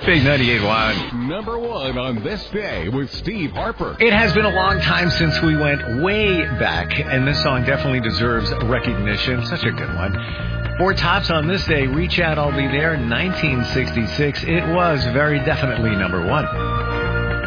Big 98.1. Number 1 on this day with Steve Harper. It has been a long time since we went way back, and this song definitely deserves recognition. Such a good one. 4 tops on this day. Reach Out, I'll Be There. 1966. It was very definitely number 1.